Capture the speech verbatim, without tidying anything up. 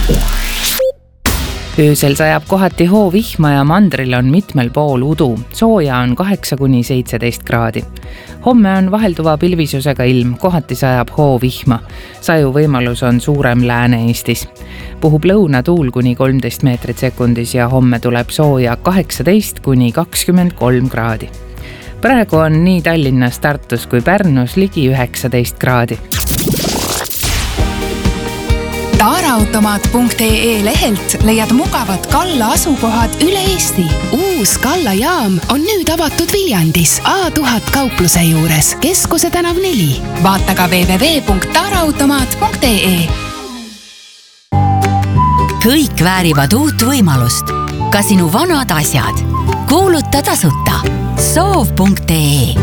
Öösel sajab kohati hoovihma ja mandril on mitmel pool udu. Sooja on kaheksa kuni seitseteist kraadi. Homme on vahelduva pilvisusega ilm, kohati sajab hoovihma. Saju võimalus on suurem Lääne-Eestis. Puhub lõunatuul kuni kolmteist meetrit sekundis ja homme tuleb sooja kaheksateist kuni kakskümmend kolm kraadi. Praegu on nii Tallinnas, Tartus kui Pärnus ligi üheksateist kraadi. Taaraautomaat punkt ee lehelt leiad mugavad Kalla asukohad üle Eesti. Uus Kalla jaam on nüüd avatud Viljandis A tuhat kaupluse juures, Keskuse tänav neli. Vaata ka double-u double-u double-u punkt taaraautomaat punkt ee. Kõik väärivad uut võimalust. Ka sinu vanad asjad. Kuuluta tasuta. soov punkt ee